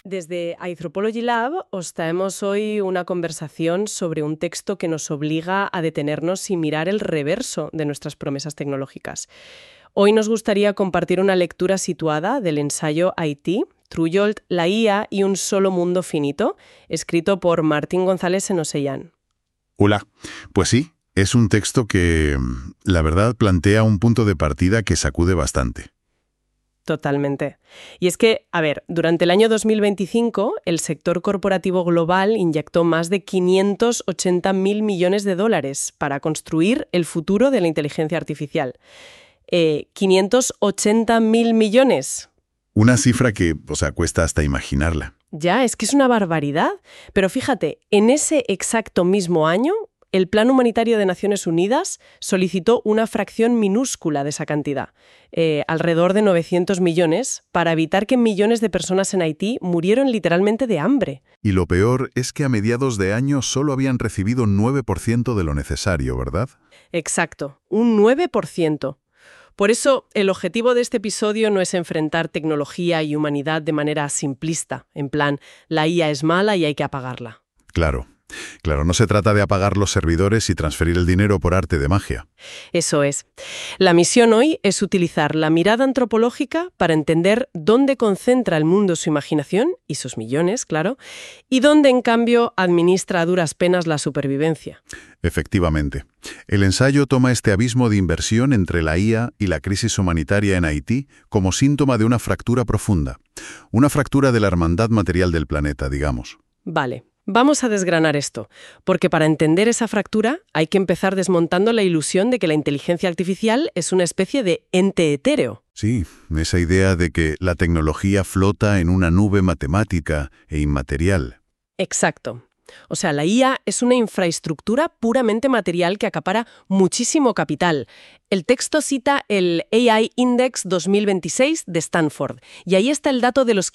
Desde Anthropology Lab os traemos hoy una conversación sobre un texto que nos obliga a detenernos y mirar el reverso de nuestras promesas tecnológicas. Hoy nos gustaría compartir una lectura situada del ensayo IT, Trujolt, la IA y un solo mundo finito, escrito por Martín González Senoseyan. Hola, pues sí, es un texto que, la verdad, plantea un punto de partida que sacude bastante. Totalmente. Y es que, durante el año 2025, el sector corporativo global inyectó más de 580.000 millones de dólares para construir el futuro de la inteligencia artificial. 580.000 millones. Una cifra que, cuesta hasta imaginarla. Ya, es que es una barbaridad. Pero fíjate, en ese exacto mismo año, el Plan Humanitario de Naciones Unidas solicitó una fracción minúscula de esa cantidad, alrededor de 900 millones, para evitar que millones de personas en Haití murieran literalmente de hambre. Y lo peor es que a mediados de año solo habían recibido 9% de lo necesario, ¿verdad? Exacto, un 9%. Por eso, el objetivo de este episodio no es enfrentar tecnología y humanidad de manera simplista, en plan, la IA es mala y hay que apagarla. Claro, no se trata de apagar los servidores y transferir el dinero por arte de magia. Eso es. La misión hoy es utilizar la mirada antropológica para entender dónde concentra el mundo su imaginación, y sus millones, claro, y dónde, en cambio, administra a duras penas la supervivencia. Efectivamente. El ensayo toma este abismo de inversión entre la IA y la crisis humanitaria en Haití como síntoma de una fractura profunda. Una fractura de la hermandad material del planeta, digamos. Vale. Vamos a desgranar esto, porque para entender esa fractura hay que empezar desmontando la ilusión de que la inteligencia artificial es una especie de ente etéreo. Sí, esa idea de que la tecnología flota en una nube matemática e inmaterial. Exacto. O sea, la IA es una infraestructura puramente material que acapara muchísimo capital. El texto cita el AI Index 2026 de Stanford, y ahí está el dato de los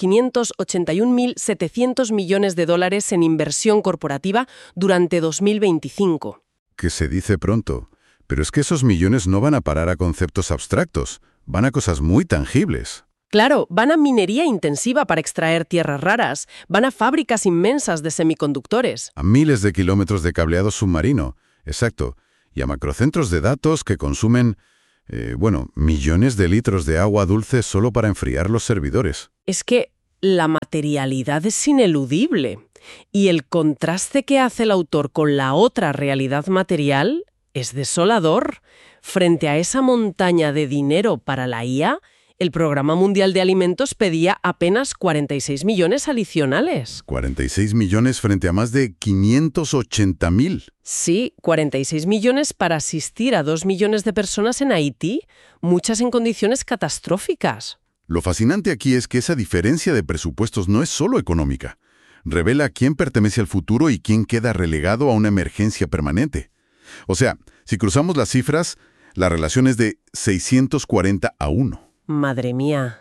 581.700 millones de dólares en inversión corporativa durante 2025. Que se dice pronto, pero es que esos millones no van a parar a conceptos abstractos, van a cosas muy tangibles. Claro, van a minería intensiva para extraer tierras raras, van a fábricas inmensas de semiconductores. A miles de kilómetros de cableado submarino, exacto, y a macrocentros de datos que consumen, millones de litros de agua dulce solo para enfriar los servidores. Es que la materialidad es ineludible, y el contraste que hace el autor con la otra realidad material es desolador. Frente a esa montaña de dinero para la IA, el Programa Mundial de Alimentos pedía apenas 46 millones adicionales. 46 millones frente a más de 580.000. Sí, 46 millones para asistir a 2 millones de personas en Haití, muchas en condiciones catastróficas. Lo fascinante aquí es que esa diferencia de presupuestos no es solo económica. Revela quién pertenece al futuro y quién queda relegado a una emergencia permanente. O sea, si cruzamos las cifras, la relación es de 640-1. Madre mía,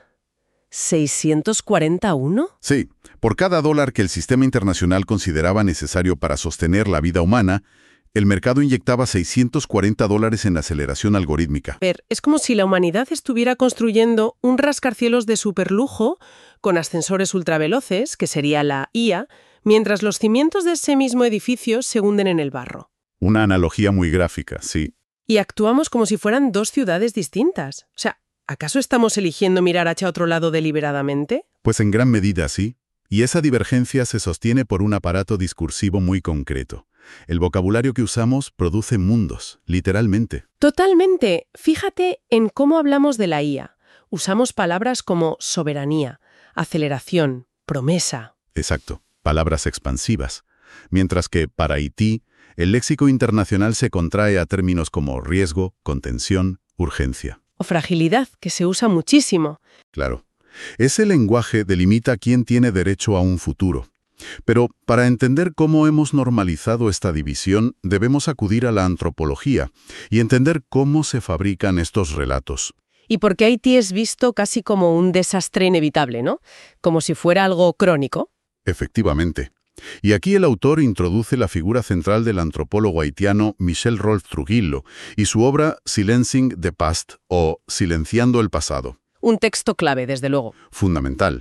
¿641? Sí, por cada dólar que el sistema internacional consideraba necesario para sostener la vida humana, el mercado inyectaba $640 en aceleración algorítmica. Es como si la humanidad estuviera construyendo un rascacielos de superlujo con ascensores ultraveloces, que sería la IA, mientras los cimientos de ese mismo edificio se hunden en el barro. Una analogía muy gráfica, sí. Y actuamos como si fueran dos ciudades distintas. O sea, ¿acaso estamos eligiendo mirar hacia otro lado deliberadamente? Pues en gran medida sí. Y esa divergencia se sostiene por un aparato discursivo muy concreto. El vocabulario que usamos produce mundos, literalmente. Totalmente. Fíjate en cómo hablamos de la IA. Usamos palabras como soberanía, aceleración, promesa. Exacto, palabras expansivas. Mientras que, para Haití, el léxico internacional se contrae a términos como riesgo, contención, urgencia. O fragilidad, que se usa muchísimo. Claro. Ese lenguaje delimita quién tiene derecho a un futuro. Pero para entender cómo hemos normalizado esta división, debemos acudir a la antropología y entender cómo se fabrican estos relatos. Y porque Haití es visto casi como un desastre inevitable, ¿no? Como si fuera algo crónico. Efectivamente. Y aquí el autor introduce la figura central del antropólogo haitiano Michel Rolph Trujillo y su obra Silencing the Past, o Silenciando el pasado. Un texto clave, desde luego. Fundamental.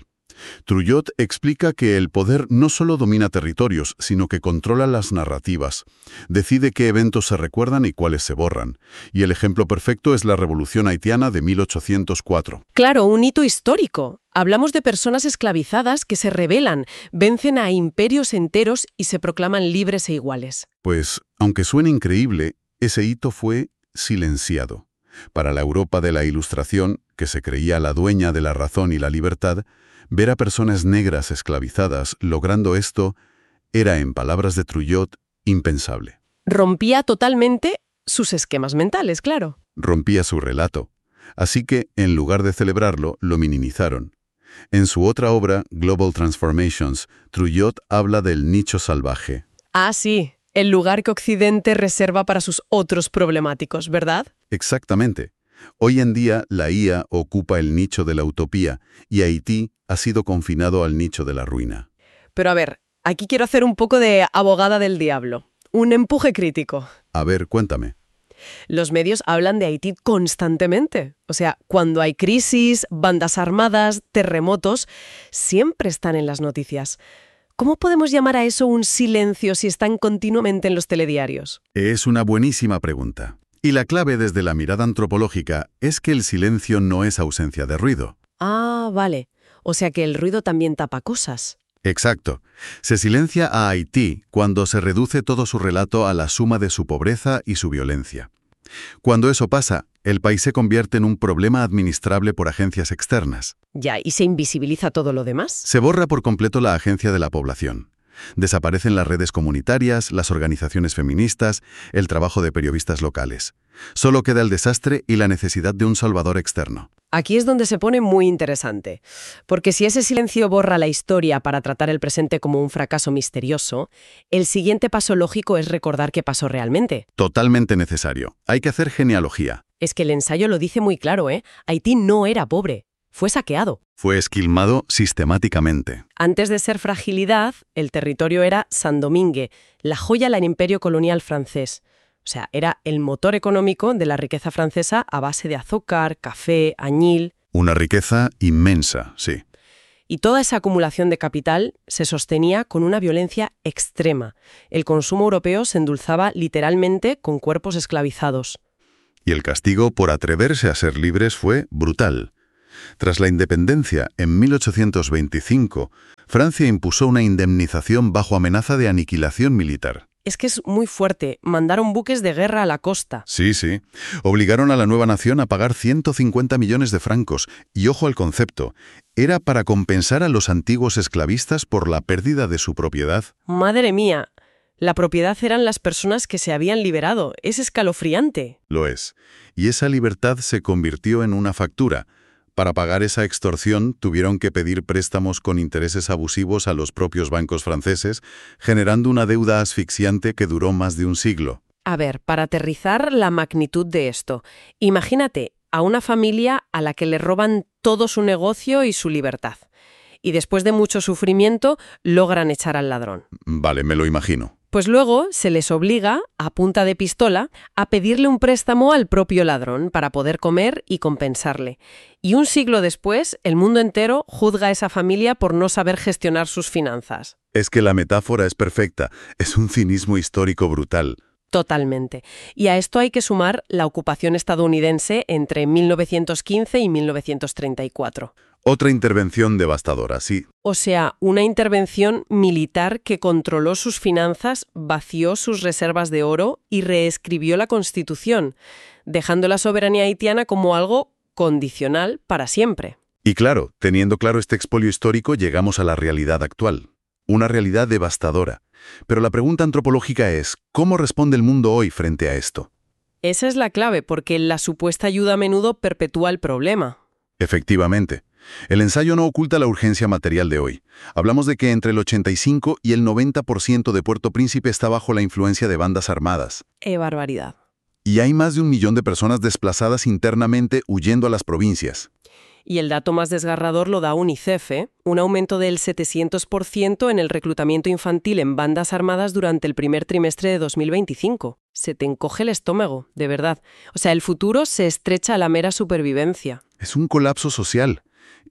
Trujillo explica que el poder no solo domina territorios, sino que controla las narrativas. Decide qué eventos se recuerdan y cuáles se borran. Y el ejemplo perfecto es la Revolución Haitiana de 1804. Claro, un hito histórico. Hablamos de personas esclavizadas que se rebelan, vencen a imperios enteros y se proclaman libres e iguales. Pues, aunque suene increíble, ese hito fue silenciado. Para la Europa de la Ilustración, que se creía la dueña de la razón y la libertad, ver a personas negras esclavizadas logrando esto era, en palabras de Trujillo, impensable. Rompía totalmente sus esquemas mentales, claro. Rompía su relato. Así que, en lugar de celebrarlo, lo minimizaron. En su otra obra, Global Transformations, Trujillo habla del nicho salvaje. Ah, sí, el lugar que Occidente reserva para sus otros problemáticos, ¿verdad? Exactamente. Hoy en día, la IA ocupa el nicho de la utopía y Haití ha sido confinado al nicho de la ruina. Pero a ver, aquí quiero hacer un poco de abogada del diablo. Un empuje crítico. A ver, cuéntame. Los medios hablan de Haití constantemente. O sea, cuando hay crisis, bandas armadas, terremotos, siempre están en las noticias. ¿Cómo podemos llamar a eso un silencio si están continuamente en los telediarios? Es una buenísima pregunta. Y la clave desde la mirada antropológica es que el silencio no es ausencia de ruido. Ah, vale. O sea que el ruido también tapa cosas. Exacto. Se silencia a Haití cuando se reduce todo su relato a la suma de su pobreza y su violencia. Cuando eso pasa, el país se convierte en un problema administrable por agencias externas. Ya, ¿y se invisibiliza todo lo demás? Se borra por completo la agencia de la población. Desaparecen las redes comunitarias, las organizaciones feministas, el trabajo de periodistas locales. Solo queda el desastre y la necesidad de un salvador externo. Aquí es donde se pone muy interesante, porque si ese silencio borra la historia para tratar el presente como un fracaso misterioso, el siguiente paso lógico es recordar qué pasó realmente. Totalmente necesario. Hay que hacer genealogía. Es que el ensayo lo dice muy claro, ¿eh? Haití no era pobre, fue saqueado. Fue esquilmado sistemáticamente. Antes de ser fragilidad, el territorio era Saint-Domingue, la joya del imperio colonial francés. O sea, era el motor económico de la riqueza francesa a base de azúcar, café, añil. Una riqueza inmensa, sí. Y toda esa acumulación de capital se sostenía con una violencia extrema. El consumo europeo se endulzaba literalmente con cuerpos esclavizados. Y el castigo por atreverse a ser libres fue brutal. Tras la independencia, en 1825, Francia impuso una indemnización bajo amenaza de aniquilación militar. Es que es muy fuerte. Mandaron buques de guerra a la costa. Sí, sí. Obligaron a la nueva nación a pagar 150 millones de francos. Y ojo al concepto. Era para compensar a los antiguos esclavistas por la pérdida de su propiedad. ¡Madre mía! La propiedad eran las personas que se habían liberado. Es escalofriante. Lo es. Y esa libertad se convirtió en una factura. Para pagar esa extorsión tuvieron que pedir préstamos con intereses abusivos a los propios bancos franceses, generando una deuda asfixiante que duró más de un siglo. A ver, para aterrizar la magnitud de esto, imagínate a una familia a la que le roban todo su negocio y su libertad. Y después de mucho sufrimiento, logran echar al ladrón. Vale, me lo imagino. Pues luego se les obliga, a punta de pistola, a pedirle un préstamo al propio ladrón para poder comer y compensarle. Y un siglo después, el mundo entero juzga a esa familia por no saber gestionar sus finanzas. Es que la metáfora es perfecta. Es un cinismo histórico brutal. Totalmente. Y a esto hay que sumar la ocupación estadounidense entre 1915 y 1934. Otra intervención devastadora, sí. O sea, una intervención militar que controló sus finanzas, vació sus reservas de oro y reescribió la Constitución, dejando la soberanía haitiana como algo condicional para siempre. Y claro, teniendo claro este expolio histórico, llegamos a la realidad actual. Una realidad devastadora. Pero la pregunta antropológica es, ¿cómo responde el mundo hoy frente a esto? Esa es la clave, porque la supuesta ayuda a menudo perpetúa el problema. Efectivamente. El ensayo no oculta la urgencia material de hoy. Hablamos de que entre el 85 y el 90% de Puerto Príncipe está bajo la influencia de bandas armadas. ¡Qué barbaridad! Y hay más de 1 millón de personas desplazadas internamente huyendo a las provincias. Y el dato más desgarrador lo da UNICEF, un aumento del 700% en el reclutamiento infantil en bandas armadas durante el primer trimestre de 2025. Se te encoge el estómago, de verdad. O sea, el futuro se estrecha a la mera supervivencia. Es un colapso social.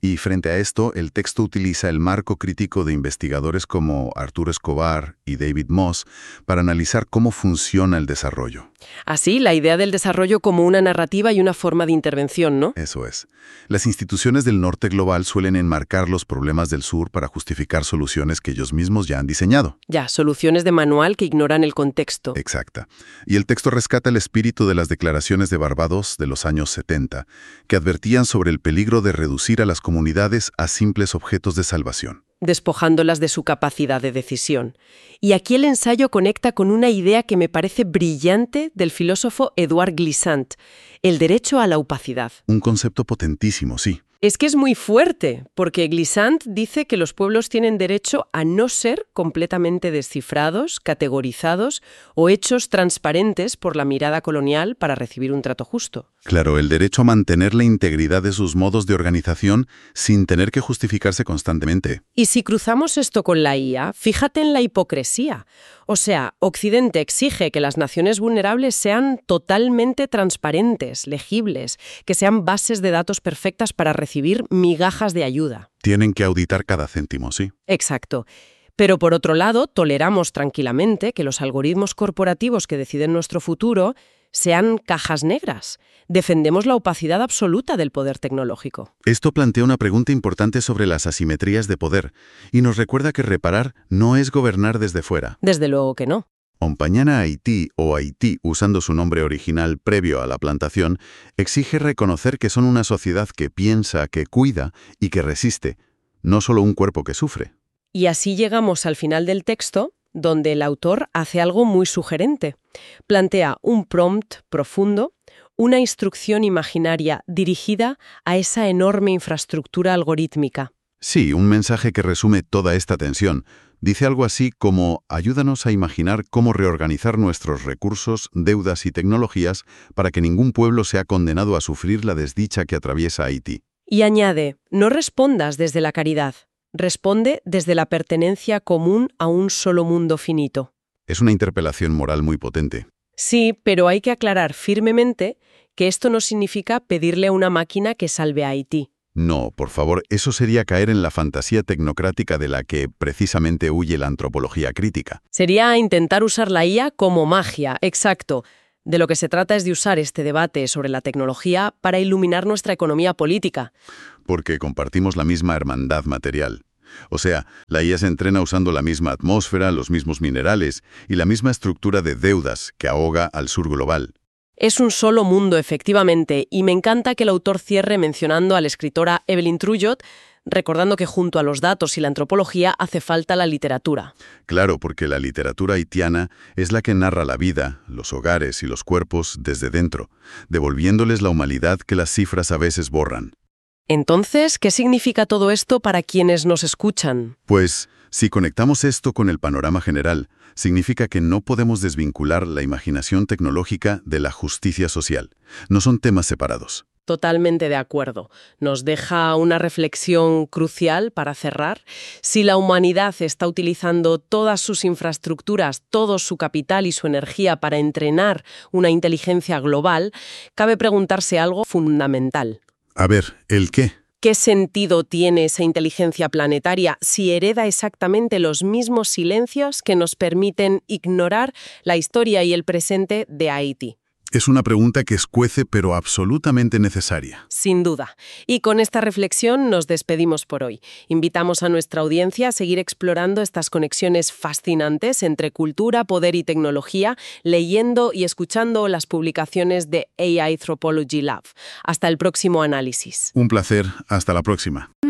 Y frente a esto, el texto utiliza el marco crítico de investigadores como Arturo Escobar y David Moss para analizar cómo funciona el desarrollo. Así, la idea del desarrollo como una narrativa y una forma de intervención, ¿no? Eso es. Las instituciones del norte global suelen enmarcar los problemas del sur para justificar soluciones que ellos mismos ya han diseñado. Ya, soluciones de manual que ignoran el contexto. Exacta. Y el texto rescata el espíritu de las declaraciones de Barbados de los años 70, que advertían sobre el peligro de reducir a las comunidades a simples objetos de salvación, despojándolas de su capacidad de decisión. Y aquí el ensayo conecta con una idea que me parece brillante del filósofo Édouard Glissant, el derecho a la opacidad. Un concepto potentísimo, sí. Es que es muy fuerte, porque Glissant dice que los pueblos tienen derecho a no ser completamente descifrados, categorizados o hechos transparentes por la mirada colonial para recibir un trato justo. Claro, el derecho a mantener la integridad de sus modos de organización sin tener que justificarse constantemente. Y si cruzamos esto con la IA, fíjate en la hipocresía. O sea, Occidente exige que las naciones vulnerables sean totalmente transparentes, legibles, que sean bases de datos perfectas para recibir migajas de ayuda. Tienen que auditar cada céntimo, sí. Exacto. Pero por otro lado, toleramos tranquilamente que los algoritmos corporativos que deciden nuestro futuro sean cajas negras. Defendemos la opacidad absoluta del poder tecnológico. Esto plantea una pregunta importante sobre las asimetrías de poder y nos recuerda que reparar no es gobernar desde fuera. Desde luego que no. Ompañana Haití, o Haití usando su nombre original previo a la plantación, exige reconocer que son una sociedad que piensa, que cuida y que resiste, no solo un cuerpo que sufre. Y así llegamos al final del texto, donde el autor hace algo muy sugerente. Plantea un prompt profundo, una instrucción imaginaria dirigida a esa enorme infraestructura algorítmica. Sí, un mensaje que resume toda esta tensión. Dice algo así como: ayúdanos a imaginar cómo reorganizar nuestros recursos, deudas y tecnologías para que ningún pueblo sea condenado a sufrir la desdicha que atraviesa Haití. Y añade, no respondas desde la caridad. Responde desde la pertenencia común a un solo mundo finito. Es una interpelación moral muy potente. Sí, pero hay que aclarar firmemente que esto no significa pedirle a una máquina que salve a Haití. No, por favor, eso sería caer en la fantasía tecnocrática de la que precisamente huye la antropología crítica. Sería intentar usar la IA como magia, exacto. De lo que se trata es de usar este debate sobre la tecnología para iluminar nuestra economía política. Porque compartimos la misma hermandad material. O sea, la IA se entrena usando la misma atmósfera, los mismos minerales y la misma estructura de deudas que ahoga al sur global. Es un solo mundo, efectivamente, y me encanta que el autor cierre mencionando a la escritora Evelyn Trujillo, recordando que junto a los datos y la antropología hace falta la literatura. Claro, porque la literatura haitiana es la que narra la vida, los hogares y los cuerpos desde dentro, devolviéndoles la humanidad que las cifras a veces borran. Entonces, ¿qué significa todo esto para quienes nos escuchan? Pues, si conectamos esto con el panorama general, significa que no podemos desvincular la imaginación tecnológica de la justicia social. No son temas separados. Totalmente de acuerdo. Nos deja una reflexión crucial para cerrar. Si la humanidad está utilizando todas sus infraestructuras, todo su capital y su energía para entrenar una inteligencia global, cabe preguntarse algo fundamental. A ver, ¿el qué? ¿Qué sentido tiene esa inteligencia planetaria si hereda exactamente los mismos silencios que nos permiten ignorar la historia y el presente de Haití? Es una pregunta que escuece, pero absolutamente necesaria. Sin duda. Y con esta reflexión nos despedimos por hoy. Invitamos a nuestra audiencia a seguir explorando estas conexiones fascinantes entre cultura, poder y tecnología, leyendo y escuchando las publicaciones de AI Anthropology Lab. Hasta el próximo análisis. Un placer. Hasta la próxima.